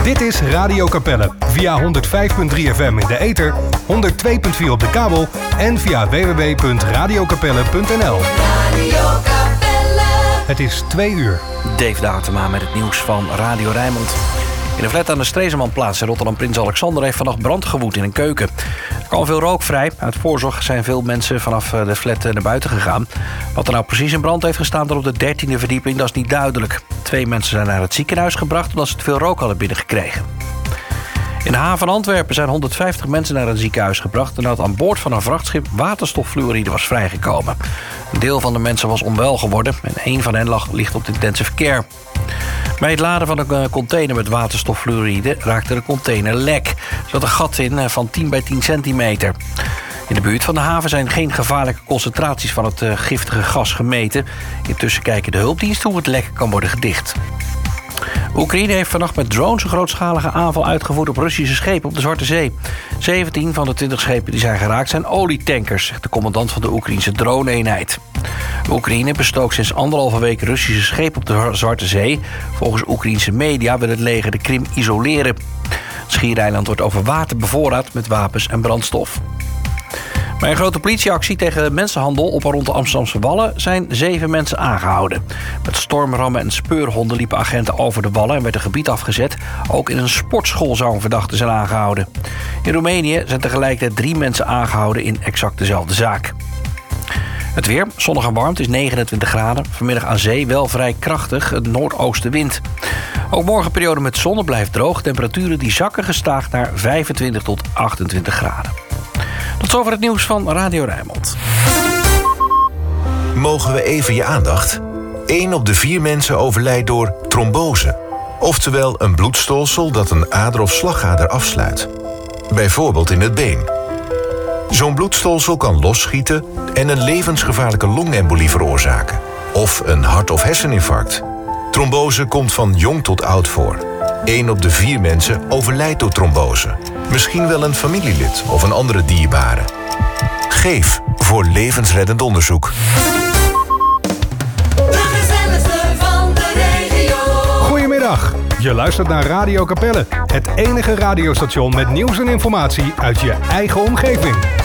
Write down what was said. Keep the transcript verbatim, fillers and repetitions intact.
Dit is Radio Capelle via honderd vijf komma drie F M in de ether, honderd twee komma vier op de kabel en via w w w punt radio capelle punt n l. Radio Capelle. Het is twee uur. Dave Datema met het nieuws van Radio Rijnmond. In een flat aan de Stresemannplaats in Rotterdam Prins Alexander heeft vannacht brand gewoed in een keuken. Er kwam veel rook vrij. Uit voorzorg zijn veel mensen vanaf de flat naar buiten gegaan. Wat er nou precies in brand heeft gestaan op de dertiende verdieping, dat is niet duidelijk. Twee mensen zijn naar het ziekenhuis gebracht omdat ze te veel rook hadden binnengekregen. In de haven van Antwerpen zijn honderdvijftig mensen naar een ziekenhuis gebracht nadat aan boord van een vrachtschip waterstoffluoride was vrijgekomen. Een deel van de mensen was onwel geworden en één van hen lag, ligt op de intensive care. Bij het laden van een container met waterstoffluoride raakte de container lek. Er zat een gat in van tien bij tien centimeter. In de buurt van de haven zijn geen gevaarlijke concentraties van het giftige gas gemeten. Intussen kijken de hulpdiensten hoe het lek kan worden gedicht. Oekraïne heeft vannacht met drones een grootschalige aanval uitgevoerd op Russische schepen op de Zwarte Zee. zeventien van de twintig schepen die zijn geraakt zijn olietankers, zegt de commandant van de Oekraïnse drone-eenheid. Oekraïne bestookt sinds anderhalve week Russische schepen op de Zwarte Zee. Volgens Oekraïnse media wil het leger de Krim isoleren. Het schiereiland wordt over water bevoorraad met wapens en brandstof. Bij een grote politieactie tegen mensenhandel op en rond de Amsterdamse Wallen zijn zeven mensen aangehouden. Met stormrammen en speurhonden liepen agenten over de wallen en werd een gebied afgezet. Ook in een sportschool zou een verdachte zijn aangehouden. In Roemenië zijn tegelijkertijd drie mensen aangehouden in exact dezelfde zaak. Het weer, zonnig en warm, het is negenentwintig graden. Vanmiddag aan zee wel vrij krachtig, een noordoostenwind. Ook morgen periode met zon, het blijft droog. Temperaturen die zakken gestaag naar vijfentwintig tot achtentwintig graden. Tot zover het nieuws van Radio Rijnmond. Mogen we even je aandacht? Eén op de vier mensen overlijdt door trombose. Oftewel een bloedstolsel dat een ader of slagader afsluit. Bijvoorbeeld in het been. Zo'n bloedstolsel kan losschieten en een levensgevaarlijke longembolie veroorzaken. Of een hart- of herseninfarct. Trombose komt van jong tot oud voor. Eén op de vier mensen overlijdt door trombose. Misschien wel een familielid of een andere dierbare. Geef voor levensreddend onderzoek. De gezelligste van de regio. Goedemiddag, je luistert naar Radio Capelle. Het enige radiostation met nieuws en informatie uit je eigen omgeving.